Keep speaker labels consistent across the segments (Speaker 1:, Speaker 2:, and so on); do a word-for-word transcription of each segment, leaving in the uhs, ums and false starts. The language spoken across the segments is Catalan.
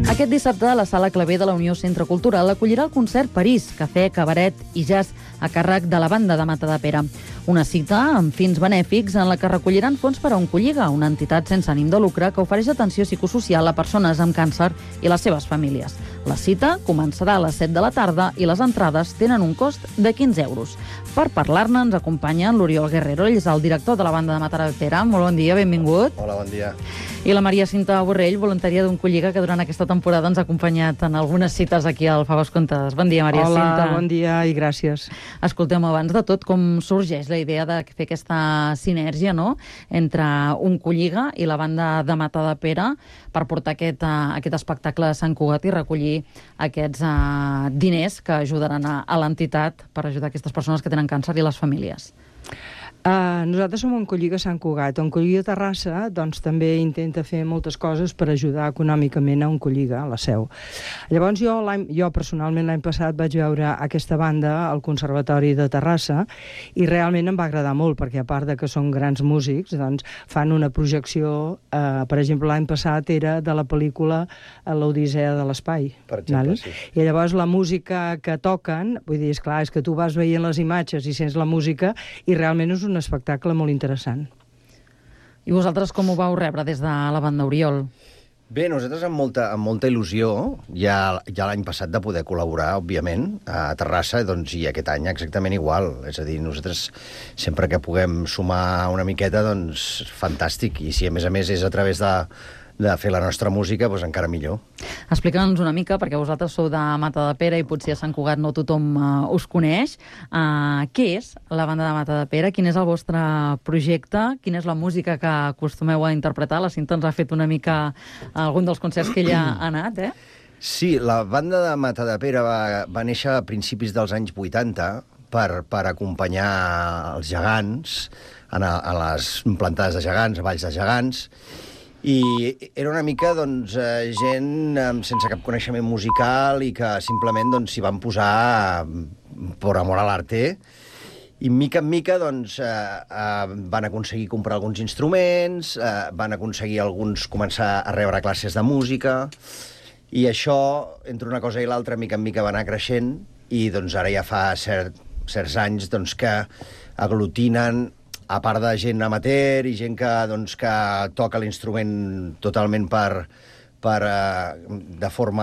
Speaker 1: Aquest dissabte, la Sala Clavé de la Unió Centre Cultural acollirà el concert París, cafè, cabaret i jazz a càrrec de la banda de Matadepera. Una cita amb fins benèfics en la que recolliran fons per a Oncolliga, una entitat sense ànim de lucre que ofereix atenció psicosocial a persones amb càncer i les seves famílies. La cita començarà a les set de la tarda i les entrades tenen un cost de quinze euros. Per parlar-ne ens acompanya l'Oriol Guerrero, ell és el director de la banda de Matadepera. Molt bon dia, benvingut.
Speaker 2: Hola, bon dia.
Speaker 1: I la Maria Cinta Borrell, voluntària d'Oncolliga, que durant aquesta temporada ens ha acompanyat en algunes cites aquí al Faves Contes. Bon dia, Maria
Speaker 3: Hola,
Speaker 1: Cinta.
Speaker 3: Hola, bon dia i gràcies.
Speaker 1: Escolteu, abans de tot, com sorgeix la idea de fer aquesta sinergia, no?, entre Oncolliga i la banda de Matadepera per portar aquest, uh, aquest espectacle a Sant Cugat i recollir aquests uh, diners que ajudaran a, a l'entitat per ajudar aquestes persones que tenen càncer i les famílies?
Speaker 3: Uh, nosaltres som Oncolliga Sant Cugat. Oncolliga Terrassa doncs, també intenta fer moltes coses per ajudar econòmicament a Oncolliga, a la seu. Llavors jo, jo personalment l'any passat vaig veure aquesta banda al Conservatori de Terrassa i realment em va agradar molt perquè a part de que són grans músics doncs, fan una projecció, uh, per exemple l'any passat era de la pel·lícula L'Odissea de l'Espai.
Speaker 2: Per exemple,
Speaker 3: val?
Speaker 2: sí.
Speaker 3: I llavors la música que toquen, vull dir, és clar, és que tu vas veient les imatges i sents la música i realment és un espectacle molt interessant.
Speaker 1: I vosaltres com ho vau rebre des de la banda, Oriol?
Speaker 2: Bé, nosaltres amb molta, amb molta il·lusió, ja, ja l'any passat de poder col·laborar, òbviament, a Terrassa, doncs, i aquest any exactament igual. És a dir, nosaltres sempre que puguem sumar una miqueta, doncs, fantàstic. I si a més a més és a través de, de fer la nostra música, doncs encara millor.
Speaker 1: Explica'ns una mica, perquè vosaltres sou de Matadepera i potser a Sant Cugat no tothom uh, us coneix. Uh, què és la banda de Matadepera? Quin és el vostre projecte? Quina és la música que acostumeu a interpretar? La Cinta ens ha fet una mica algun dels concerts que ella ha anat, eh?
Speaker 2: Sí, la banda de Matadepera va, va néixer a principis dels anys vuitanta per, per acompanyar els gegants a, a les plantades de gegants, a valls de gegants, i era una mica doncs, gent sense cap coneixement musical i que simplement doncs, s'hi van posar per amor a l'arte. I mica en mica doncs, eh, eh, van aconseguir comprar alguns instruments, eh, van aconseguir alguns començar a rebre classes de música, i això, entre una cosa i l'altra, mica en mica va anar creixent, i doncs, ara ja fa cert, certs anys doncs, que aglutinen, a part de gent amateur i gent que, doncs, que toca l'instrument totalment per, per, uh, de forma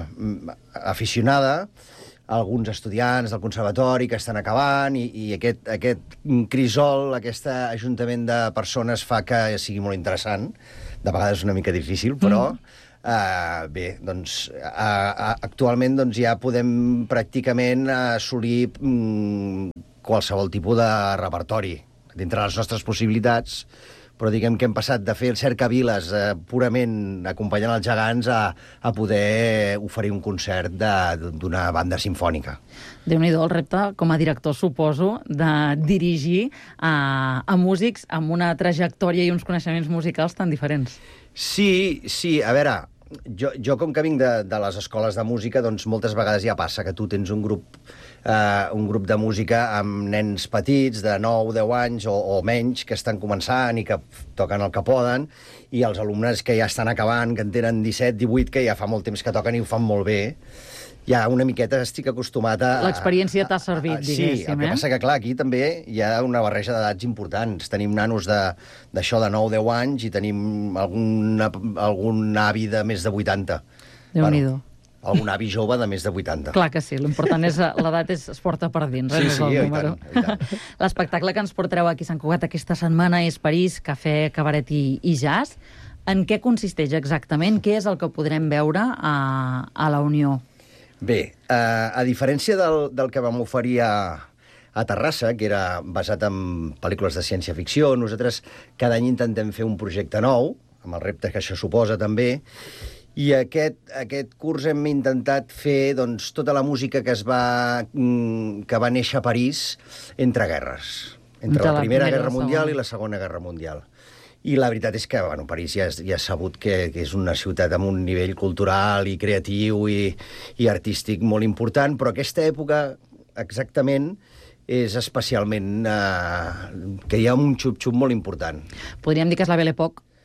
Speaker 2: aficionada, alguns estudiants del conservatori que estan acabant, i, i aquest, aquest crisol, aquest ajuntament de persones fa que sigui molt interessant. De vegades és una mica difícil, però mm. uh, bé, doncs, uh, uh, actualment doncs, ja podem pràcticament assolir um, qualsevol tipus de repertori dintre les nostres possibilitats, però diguem que hem passat de fer el cercaviles eh, purament acompanyant els gegants a, a poder oferir un concert d'una banda simfònica.
Speaker 1: Déu-n'hi-do el repte, com a director, suposo, de dirigir a, a músics amb una trajectòria i uns coneixements musicals tan diferents.
Speaker 2: Sí, sí, a veure, jo, jo com que vinc de, de les escoles de música, doncs moltes vegades ja passa que tu tens un grup Uh, un grup de música amb nens petits de nou, deu anys o, o menys que estan començant i que toquen el que poden, i els alumnes que ja estan acabant, que en tenen disset, divuit, que ja fa molt temps que toquen i ho fan molt bé. Ja una miqueta estic acostumat a...
Speaker 1: L'experiència t'ha servit, diguéssim,
Speaker 2: sí, el que
Speaker 1: eh?
Speaker 2: passa que, clar, aquí també hi ha una barreja d'edats importants. Tenim nanos d'això de, de nou, deu anys i tenim algun, algun avi de més de vuitanta.
Speaker 1: Déu-n'hi-do.
Speaker 2: Bueno, algun avi jove de més de vuitanta.
Speaker 1: Clar que sí, l'important és l'edat es, es porta per dins,
Speaker 2: sí,
Speaker 1: no és
Speaker 2: sí,
Speaker 1: el número.
Speaker 2: i tant, i tant.
Speaker 1: L'espectacle que ens portareu aquí a Sant Cugat aquesta setmana és París, cafè, cabaret i, i jazz. En què consisteix exactament? Què és el que podrem veure a, a la Unió?
Speaker 2: Bé, eh, a diferència del, del que vam oferir a, a Terrassa, que era basat en pel·lícules de ciència-ficció, nosaltres cada any intentem fer un projecte nou, amb el repte que això suposa també, i aquest, aquest curs hem intentat fer doncs, tota la música que es va, que va néixer a París entre guerres, entre la, la Primera, primera Guerra Mundial i la Segona Guerra Mundial. I la veritat és que bueno, París ja, ja ha sabut que, que és una ciutat amb un nivell cultural i creatiu i, i artístic molt important, però aquesta època exactament és especialment... Eh, que hi ha un xup-xup molt important.
Speaker 1: Podríem dir que és la Belle Époque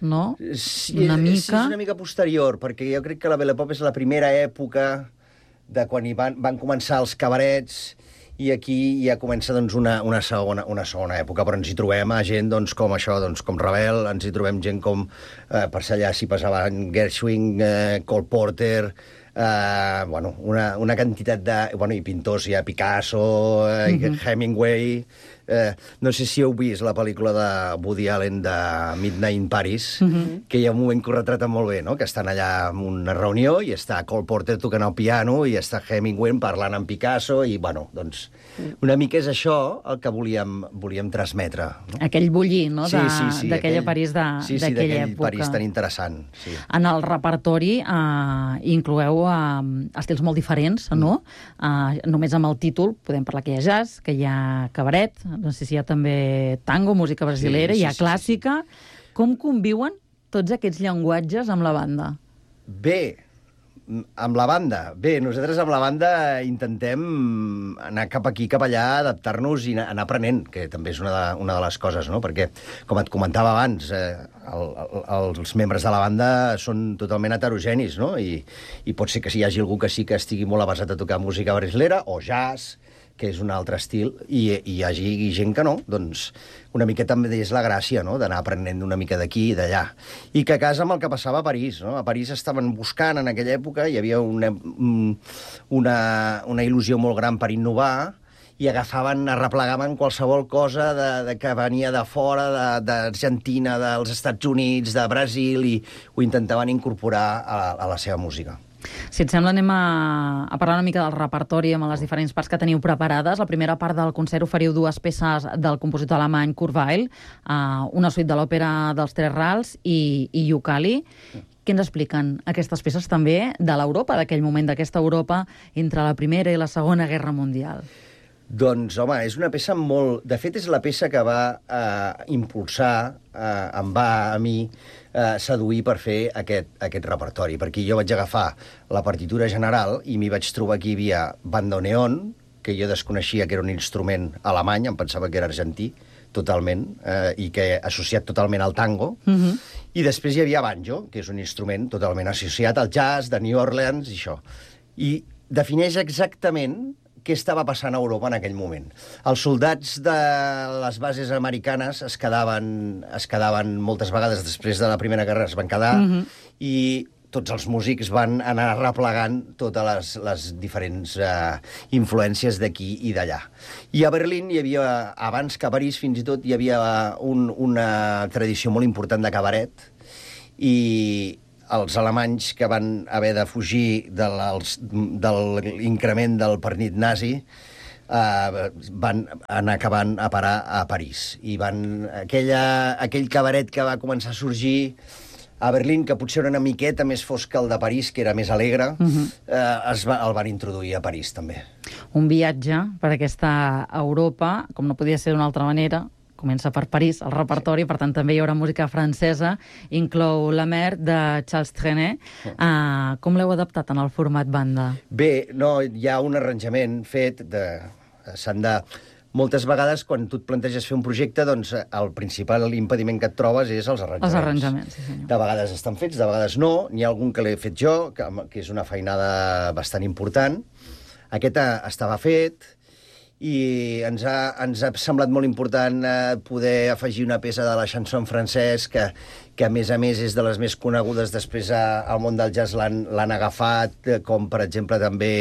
Speaker 1: no?
Speaker 2: Sí,
Speaker 1: una mica.
Speaker 2: Sí, és una mica posterior, perquè jo crec que la Belle Époque és la primera època de quan hi van, van començar els cabarets, i aquí ja comença doncs, una, una, segona, una segona època, però ens hi trobem a gent doncs, com això, doncs, com Ravel, ens hi trobem gent com, eh, per allà s'hi passaven Gershwin, eh, Cole Porter, eh, bueno, una, una quantitat de... Bueno, i pintors, hi ha Picasso, eh, mm-hmm. Hemingway... Eh, no sé si heu vist la pel·lícula de Woody Allen de Midnight in Paris, mm-hmm. que hi ha un moment que ho retrata molt bé, no? Que estan allà en una reunió i està Cole Porter tocant el piano i està Hemingway parlant amb Picasso i, bueno, doncs, una mica és això el que volíem, volíem transmetre. No?
Speaker 1: Aquell bullir, no?,
Speaker 2: sí, sí, sí,
Speaker 1: d'aquella
Speaker 2: aquell,
Speaker 1: París d'aquella
Speaker 2: sí, sí,
Speaker 1: època.
Speaker 2: París tan interessant. Sí.
Speaker 1: En el repertori eh, incloeu eh, estils molt diferents, no? Mm. Eh, només amb el títol podem parlar que hi ha jazz, que hi ha cabaret, no sé si hi ha també tango, música brasilera, sí, sí, hi ha clàssica. Sí, sí. Com conviuen tots aquests llenguatges amb la banda?
Speaker 2: Bé, amb la banda. Bé, nosaltres amb la banda intentem anar cap aquí, cap allà, adaptar-nos i anar aprenent, que també és una de, una de les coses, no? Perquè, com et comentava abans, eh, el, el, els membres de la banda són totalment heterogenis, no? I, i pot ser que si hi hagi algú que sí que estigui molt avasat a tocar música brasilera o jazz, que és un altre estil, i, i hi hagi gent que no, doncs una mica també és la gràcia, no?, d'anar aprenent una mica d'aquí i d'allà. I que a casa amb el que passava a París, no? A París estaven buscant en aquella època, hi havia una, una, una il·lusió molt gran per innovar, i agafaven, arreplegaven qualsevol cosa de, de que venia de fora, d'Argentina, de, dels Estats Units, de Brasil, i ho intentaven incorporar a, a la seva música.
Speaker 1: Si et sembla, anem a, a parlar una mica del repertori amb les diferents parts que teniu preparades. La primera part del concert oferiu dues peces del compositor alemany Kurt Weill, uh, una suite de l'òpera dels Tres Rals i, i Yukali. Què ens expliquen aquestes peces també de l'Europa, d'aquell moment, d'aquesta Europa entre la Primera i la Segona Guerra Mundial?
Speaker 2: Doncs, home, és una peça molt... De fet, és la peça que va eh, impulsar, eh, em va a mi eh, seduir per fer aquest, aquest repertori, perquè jo vaig agafar la partitura general i m'hi vaig trobar que hi havia bandoneon, que jo desconeixia que era un instrument alemany, em pensava que era argentí, totalment, eh, i que associat totalment al tango, mm-hmm. i després hi havia banjo, que és un instrument totalment associat al jazz, de New Orleans, i això. I defineix exactament què estava passant a Europa en aquell moment. Els soldats de les bases americanes es quedaven, es quedaven moltes vegades després de la Primera Guerra, es van quedar, mm-hmm. i tots els músics van anar replegant totes les, les diferents eh, influències d'aquí i d'allà. I a Berlín hi havia, abans que a París fins i tot, hi havia un, una tradició molt important de cabaret, i els alemanys que van haver de fugir de, els, de l'increment del partit nazi eh, van anar acabant a parar a París. I van, aquella, aquell cabaret que va començar a sorgir a Berlín, que potser era una miqueta més fosc que el de París, que era més alegre, uh-huh. eh, es va, el van introduir a París, també.
Speaker 1: Un viatge per aquesta Europa, com no podia ser d'una altra manera. Comença per París, el repertori, per tant també hi haurà música francesa, inclou La Mer, de Charles Trenet. Uh, com l'heu adaptat en el format banda?
Speaker 2: Bé, no, hi ha un arranjament fet, de, s'han de... Moltes vegades, quan tu et planteges fer un projecte, doncs el principal impediment que et trobes és els arranjaments.
Speaker 1: Els arranjaments, sí senyor.
Speaker 2: De vegades estan fets, de vegades no. N'hi ha algun que l'he fet jo, que, que és una feinada bastant important. Aquest estava fet, i ens ha, ens ha semblat molt important eh, poder afegir una peça de la chanson francès que, que a més a més és de les més conegudes, després a, al món del jazz l'han agafat, eh, com per exemple també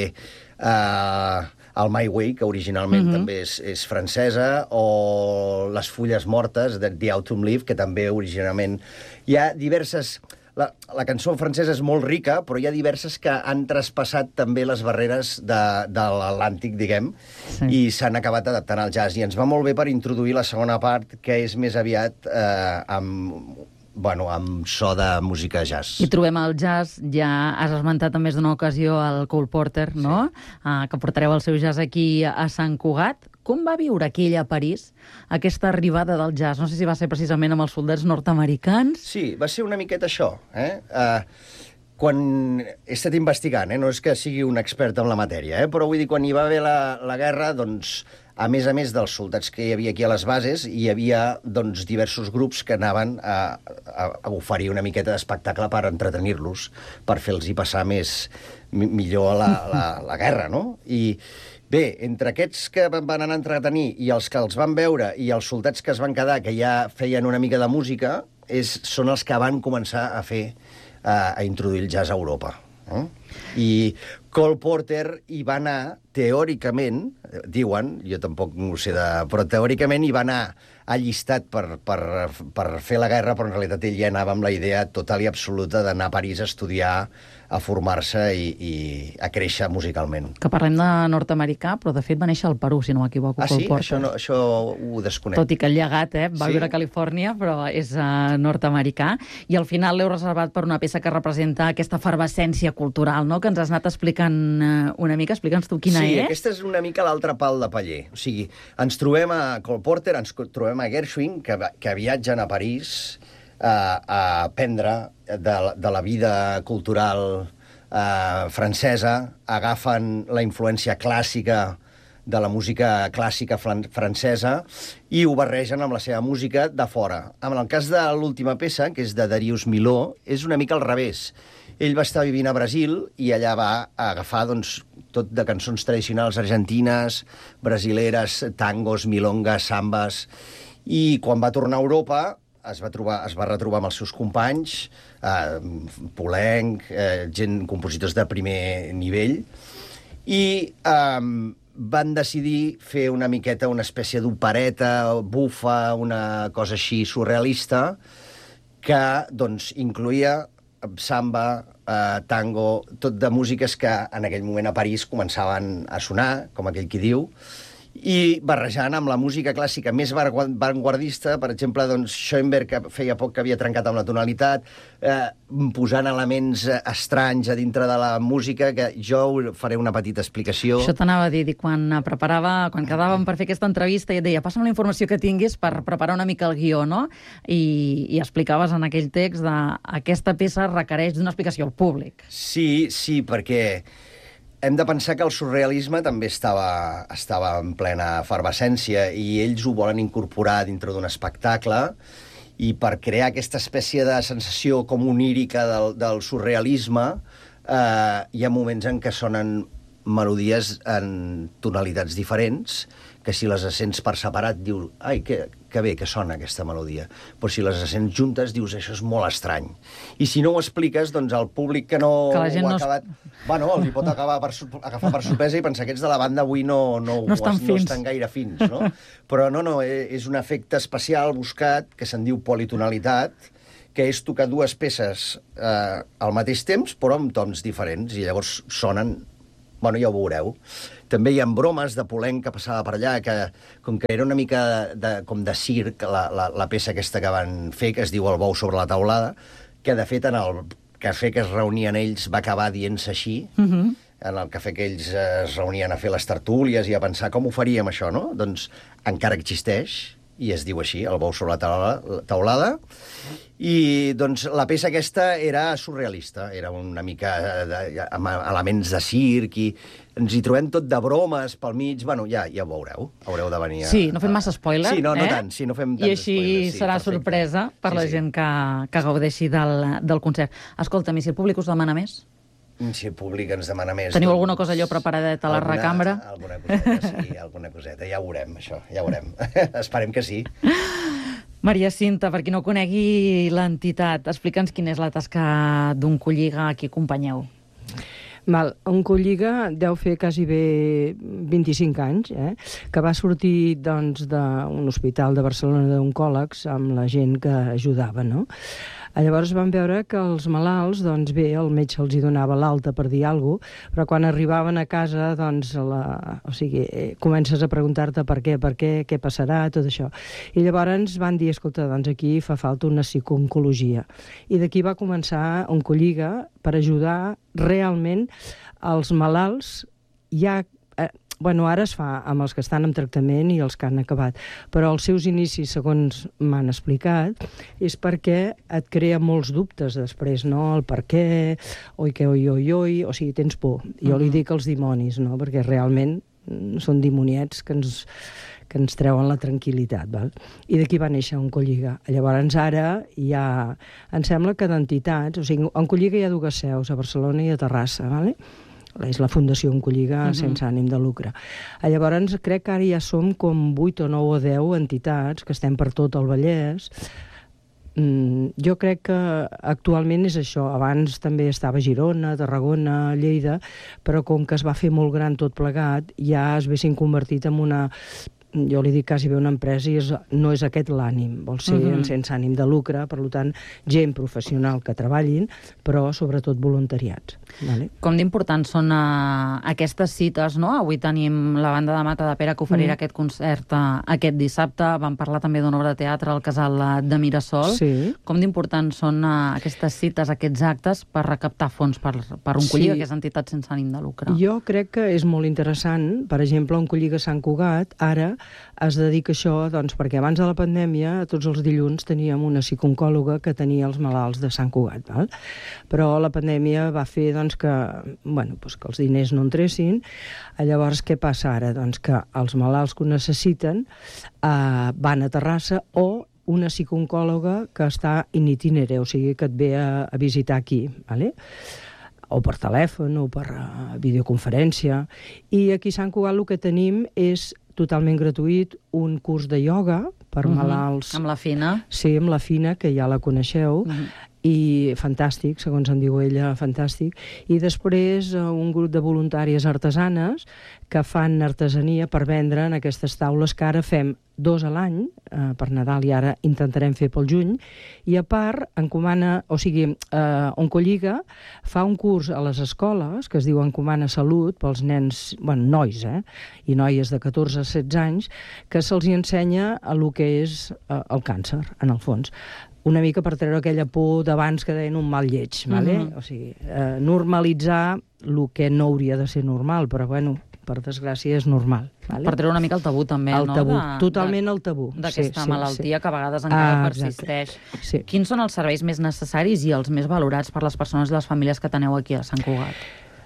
Speaker 2: eh, el My Way, que originalment mm-hmm. també és, és francesa, o Les fulles mortes, de The Autumn Leaf, que també originalment... Hi ha diverses... La, la cançó francesa és molt rica, però hi ha diverses que han traspassat també les barreres de, de l'Atlàntic, diguem, sí. i s'han acabat adaptant al jazz. I ens va molt bé per introduir la segona part, que és més aviat eh, amb, bueno, amb so de música jazz.
Speaker 1: I trobem el jazz, ja has esmentat en més d'una ocasió el Cole Porter, no? Sí. Uh, que portareu el seu jazz aquí a Sant Cugat. Com va viure aquell a París, aquesta arribada del jazz? No sé si va ser precisament amb els soldats nord-americans.
Speaker 2: Sí, va ser una miqueta això. Eh? Uh, quan he estat investigant, eh? No és que sigui un expert en la matèria, eh? Però vull dir, quan hi va haver la, la guerra, doncs, a més a més dels soldats que hi havia aquí a les bases, hi havia doncs, diversos grups que anaven a, a, a oferir una miqueta d'espectacle per entretenir-los, per fer-los passar més millor la, la, la guerra, no? I bé, entre aquests que van anar a entretenir i els que els van veure i els soldats que es van quedar, que ja feien una mica de música, és, són els que van començar a fer a, a introduir el jazz a Europa. Eh? I Cole Porter hi va anar, teòricament, diuen, jo tampoc no ho sé, de, però teòricament hi va anar allistat per, per, per fer la guerra, però en realitat ell ja anava amb la idea total i absoluta d'anar a París a estudiar, a formar-se i, i a créixer musicalment.
Speaker 1: Que parlem de nord-americà, però de fet va néixer al Perú, si no m'equivoco.
Speaker 2: Ah, sí? Això, no, això ho desconec.
Speaker 1: Tot i que el llegat, eh? Va sí? viure a Califòrnia, però és uh, nord-americà. I al final l'heu reservat per una peça que representa aquesta efervescència cultural, no?, que ens has anat explicant uh, una mica. Explica'ns tu quina
Speaker 2: sí,
Speaker 1: és.
Speaker 2: Sí, aquesta és una mica l'altra pal de paller. O sigui, ens trobem a Cole Porter, ens trobem a Gershwin, que, que viatgen a París a, a aprendre de, de la vida cultural eh, francesa, agafen la influència clàssica de la música clàssica francesa i ho barregen amb la seva música de fora. En el cas de l'última peça, que és de Darius Milhaud, és una mica al revés. Ell va estar vivint a Brasil i allà va agafar doncs, tot de cançons tradicionals argentines, brasileres, tangos, milongas, sambes. I quan va tornar a Europa es va, trobar, es va retrobar amb els seus companys, eh, Poulenc, eh, gent, compositors de primer nivell, i eh, van decidir fer una miqueta una espècie d'opereta, bufa, una cosa així surrealista, que doncs, incloïa samba, eh, tango, tot de músiques que en aquell moment a París començaven a sonar, com aquell qui diu, i barrejant amb la música clàssica més vanguardista, per exemple, doncs, Schoenberg, que feia poc que havia trencat amb la tonalitat, eh, posant elements estranys a dintre de la música, que jo faré una petita explicació.
Speaker 1: Això t'anava a dir, quan preparava, quan quedàvem per fer aquesta entrevista, i et deia, passa'm la informació que tinguis per preparar una mica el guió, no? I, i explicaves en aquell text de aquesta peça requereix d'una explicació al públic.
Speaker 2: Sí, sí, perquè hem de pensar que el surrealisme també estava, estava en plena efervescència i ells ho volen incorporar dintre d'un espectacle i per crear aquesta espècie de sensació com onírica del, del surrealisme eh, hi ha moments en què sonen melodies en tonalitats diferents que si les sents per separat dius ai, que, que bé que sona aquesta melodia. Però si les sents juntes dius això és molt estrany. I si no ho expliques, doncs el públic que no
Speaker 1: que la gent
Speaker 2: ho ha
Speaker 1: no
Speaker 2: acabat... Es... Bueno, li pot acabar per, agafar per sorpresa i pensar que aquests de la banda avui no, no,
Speaker 1: no, estan,
Speaker 2: no estan gaire fins, no? Però no, no, és un efecte especial buscat que se'n diu politonalitat, que és tocar dues peces eh, al mateix temps, però amb tons diferents, i llavors sonen... Bueno, ja ho veureu. També hi ha bromes de Poulenc que passava per allà, que com que era una mica de, com de circ, la, la, la peça aquesta que van fer, que es diu El bou sobre la taulada, que de fet en el cafè que es reunien ells va acabar dient-se així, uh-huh. En el cafè que ells es reunien a fer les tertúlies i a pensar com ho faríem això, no? Doncs encara existeix, i es diu així, El bou sobre la taulada, i doncs la peça aquesta era surrealista, era una mica de, amb elements de circ, i ens hi trobem tot de bromes pel mig, bueno, ja, ja ho veureu, haureu de venir a...
Speaker 1: Sí, no fem massa spoiler,
Speaker 2: sí, no, no
Speaker 1: eh?
Speaker 2: tant, sí, no fem tants
Speaker 1: I així
Speaker 2: spoilers, sí,
Speaker 1: serà
Speaker 2: perfecte.
Speaker 1: Sorpresa per sí, la sí. gent que, que gaudeixi del, del concert. Escolta'm, i si el públic us demana més?
Speaker 2: Si el públic ens demana més...
Speaker 1: Teniu
Speaker 2: doncs,
Speaker 1: alguna cosa allò preparadet a la
Speaker 2: alguna,
Speaker 1: recambra?
Speaker 2: Alguna coseta, sí, alguna coseta. Ja ho veurem, això, ja ho veurem. Esperem que sí.
Speaker 1: Maria Cinta, per qui no conegui l'entitat, explica'ns quina és la tasca d'un Colliga a qui acompanyeu.
Speaker 3: Val, un Colliga deu fer quasi bé vint-i-cinc anys, eh? Que va sortir doncs, d'un hospital de Barcelona d'oncòlegs amb la gent que ajudava, no? Llavors van veure que els malalts, doncs bé, el metge els hi donava l'alta per dir alguna cosa, però quan arribaven a casa, doncs, la... o sigui, eh, comences a preguntar-te per què, per què, què passarà, tot això. I llavors van dir, escolta, doncs aquí fa falta una psicooncologia. I d'aquí va començar un Colliga per ajudar realment els malalts ja... Eh, bueno, ara es fa amb els que estan en tractament i els que han acabat, però els seus inicis, segons m'han explicat, és perquè et crea molts dubtes després, no? El per què, oi que oi, oi, oi, o sigui, tens por. Jo li dic els dimonis, no? Perquè realment són dimoniets que ens, que ens treuen la tranquil·litat, val? I d'aquí va néixer Oncolliga. Llavors ara hi ha, em sembla que d'entitats, o sigui, Oncolliga hi ha dues seus, a Barcelona i a Terrassa, vale? És la Fundació Oncolliga uh-huh. sense ànim de lucre. Llavors crec que ara ja som com vuit o nou o deu entitats que estem per tot el Vallès. Mm, jo crec que actualment és això. Abans també estava a Girona, Tarragona, Lleida, però com que es va fer molt gran tot plegat, ja es vessin convertit en una... jo li dic quasi bé una empresa i és, no és aquest l'ànim, vol ser uh-huh. sense ànim de lucre, per tant, gent professional que treballin, però sobretot voluntariats. Vale?
Speaker 1: Com d'importants són uh, aquestes cites, no? Avui tenim la banda de Matadepera que oferirà mm. aquest concert uh, aquest dissabte. Vam parlar també d'una obra de teatre al Casal de Mirasol.
Speaker 3: Sí.
Speaker 1: Com d'importants són uh, aquestes cites, aquests actes, per recaptar fons per, per Oncolliga, sí. que és entitat sense ànim de lucre?
Speaker 3: Jo crec que és molt interessant. Per exemple, Oncolliga Sant Cugat, ara es dedica a això, doncs, perquè abans de la pandèmia, tots els dilluns teníem una psicooncòloga que tenia els malalts de Sant Cugat, val? Però la pandèmia va fer doncs, que, bueno, doncs, que els diners no entressin. Llavors, què passa ara? Doncs que els malalts que ho necessiten eh, van a Terrassa o una psicooncòloga que està in itinere, o sigui, que et ve a, a visitar aquí, vale? O per telèfon, o per uh, videoconferència. I aquí a Sant Cugat el que tenim és totalment gratuït un curs de ioga per uh-huh. malalts...
Speaker 1: Amb la Fina.
Speaker 3: Sí, amb la Fina, que ja la coneixeu, uh-huh. i fantàstic, segons em diu ella, fantàstic. I després uh, un grup de voluntàries artesanes que fan artesania per vendre en aquestes taules que ara fem dos a l'any, eh, per Nadal, i ara intentarem fer pel juny, i a part encomana, o sigui, eh, Oncolliga fa un curs a les escoles que es diu Encomana Salut pels nens, bueno, nois, eh, i noies de catorze a setze anys, que se'ls ensenya el que és eh, el càncer, en el fons. Una mica per treure aquella por d'abans que deien un mal lleig, vale? Mm-hmm. O sigui, eh, normalitzar el que no hauria de ser normal, però bueno, per desgràcia és normal. Vale?
Speaker 1: Per treure una mica el tabú també,
Speaker 3: el
Speaker 1: no?
Speaker 3: tabú,
Speaker 1: de,
Speaker 3: totalment el tabú.
Speaker 1: D'aquesta
Speaker 3: sí,
Speaker 1: malaltia
Speaker 3: sí.
Speaker 1: que a vegades encara
Speaker 3: ah,
Speaker 1: persisteix.
Speaker 3: Sí.
Speaker 1: Quins són els serveis més necessaris i els més valorats per les persones i les famílies que teneu aquí a Sant Cugat?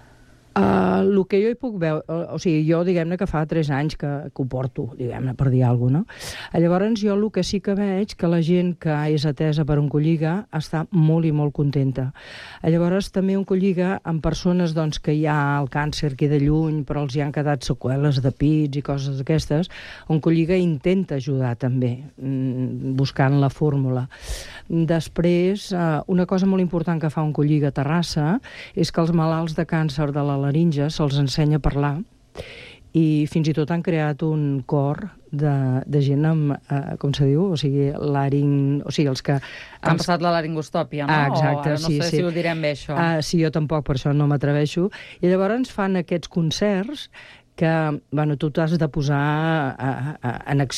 Speaker 3: Uh, el que jo hi puc veure, uh, o sigui, jo diguem-ne que fa tres anys que, que ho porto, diguem-ne, per dir alguna cosa, no? Llavors jo el que sí que veig que la gent que és atesa per Oncolliga està molt i molt contenta. Llavors també Oncolliga amb persones doncs, que hi ha el càncer queda lluny però els hi han quedat seqüeles de pits i coses d'aquestes, Oncolliga intenta ajudar també, buscant la fórmula. Després, uh, una cosa molt important que fa Oncolliga a Terrassa és que els malalts de càncer de la laringe se'ls ensenya a parlar i fins i tot han creat un cor de, de gent amb, eh, com se diu, o sigui, laring... O sigui, els que...
Speaker 1: Han els... passat la laringoscòpia, no?
Speaker 3: Ah, exacte,
Speaker 1: o, no
Speaker 3: sí,
Speaker 1: sé
Speaker 3: sí.
Speaker 1: si ho direm bé, això.
Speaker 3: Ah, sí, jo tampoc, per això no m'atreveixo. I llavors fan aquests concerts que, bueno, tu t'has de posar a, a, en acció